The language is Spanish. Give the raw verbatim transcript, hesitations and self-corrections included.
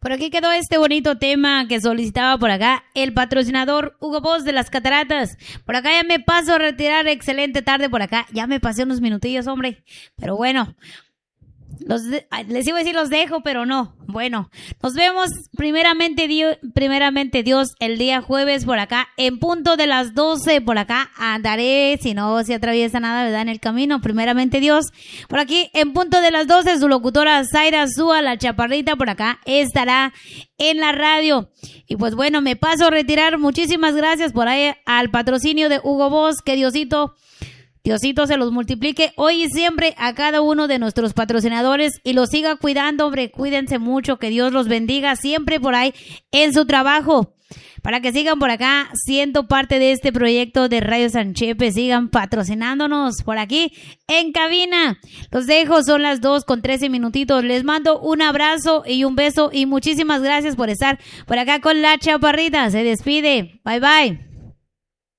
Por aquí quedó este bonito tema que solicitaba por acá el patrocinador Hugo Boss de las Cataratas. Por acá ya me paso a retirar, excelente tarde por acá. Ya me pasé unos minutillos, hombre. Pero bueno, los de, les iba a decir los dejo, pero no. Bueno, nos vemos primeramente Dios, primeramente Dios el día jueves por acá, en punto de las doce por acá andaré, si no se atraviesa nada, ¿verdad? En el camino, primeramente Dios. Por aquí, en punto de las doce, su locutora Zaira Zúa, la chaparrita por acá, estará en la radio. Y pues bueno, me paso a retirar. Muchísimas gracias por ahí al patrocinio de Hugo Boss. Que Diosito... Diosito se los multiplique hoy y siempre a cada uno de nuestros patrocinadores y los siga cuidando, hombre. Cuídense mucho, que Dios los bendiga siempre por ahí en su trabajo. Para que sigan por acá siendo parte de este proyecto de Radio San Chepe, sigan patrocinándonos por aquí en cabina. Los dejo, son las dos con trece minutitos. Les mando un abrazo y un beso y muchísimas gracias por estar por acá con la chaparrita. Se despide. Bye bye.